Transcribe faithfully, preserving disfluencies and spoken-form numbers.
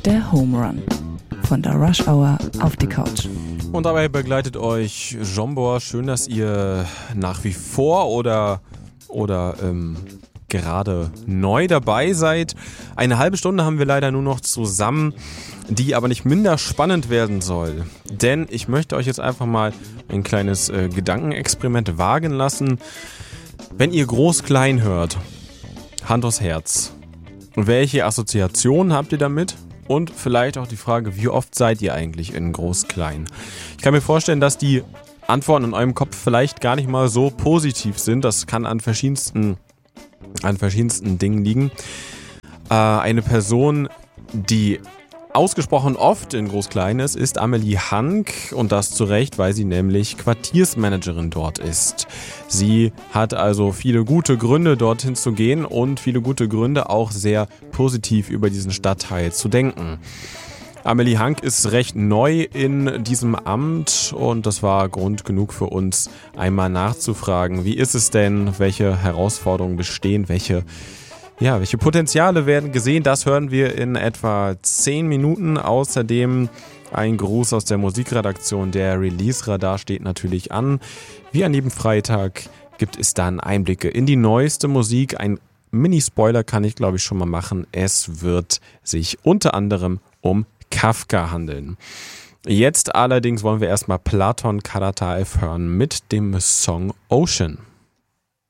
der Home Run. Von der Rush Hour auf die Couch. Und dabei begleitet euch Jombor. Schön, dass ihr nach wie vor oder, oder ähm, gerade neu dabei seid. Eine halbe Stunde haben wir leider nur noch zusammen, die aber nicht minder spannend werden soll. Denn ich möchte euch jetzt einfach mal ein kleines äh, Gedankenexperiment wagen lassen. Wenn ihr Groß-Klein hört, Hand aufs Herz, welche Assoziationen habt ihr damit? Und vielleicht auch die Frage, wie oft seid ihr eigentlich in Groß-Klein? Ich kann mir vorstellen, dass die Antworten in eurem Kopf vielleicht gar nicht mal so positiv sind. Das kann an verschiedensten, an verschiedensten Dingen liegen. Äh, eine Person, die ausgesprochen oft in Groß-Klein ist, ist Amelie Hank, und das zu Recht, weil sie nämlich Quartiersmanagerin dort ist. Sie hat also viele gute Gründe, dorthin zu gehen und viele gute Gründe, auch sehr positiv über diesen Stadtteil zu denken. Amelie Hank ist recht neu in diesem Amt und das war Grund genug für uns, einmal nachzufragen, wie ist es denn, welche Herausforderungen bestehen, welche Ja, welche Potenziale werden gesehen? Das hören wir in etwa zehn Minuten. Außerdem ein Gruß aus der Musikredaktion. Der Release-Radar steht natürlich an. Wie an jedem Freitag gibt es dann Einblicke in die neueste Musik. Ein Mini-Spoiler kann ich, glaube ich, schon mal machen. Es wird sich unter anderem um Kafka handeln. Jetzt allerdings wollen wir erstmal Platon Karataev hören mit dem Song Ocean.